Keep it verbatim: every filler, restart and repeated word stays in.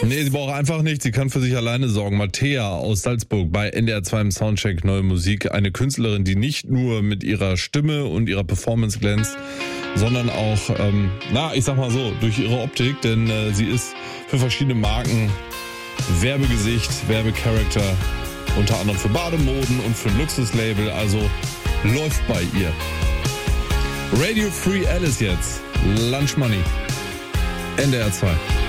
Nee, sie braucht einfach nichts. Sie kann für sich alleine sorgen. Mattea aus Salzburg bei N D R zwei im Soundcheck Neue Musik. Eine Künstlerin, die nicht nur mit ihrer Stimme und ihrer Performance glänzt, sondern auch, ähm, na, ich sag mal so, durch ihre Optik. Denn äh, sie ist für verschiedene Marken Werbegesicht, Werbecharakter, unter anderem für Bademoden und für ein Luxuslabel. Also läuft bei ihr. Radio Free Alice jetzt. Lunch Money. N D R zwei.